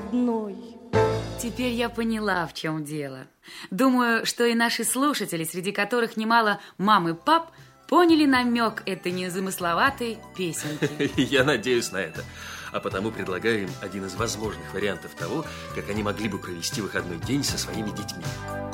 родной. Теперь я поняла, в чем дело. Думаю, что и наши слушатели, среди которых немало мам и пап, поняли намек этой незамысловатой песенки. Я надеюсь на это. А потому предлагаю им один из возможных вариантов того, как они могли бы провести выходной день со своими детьми.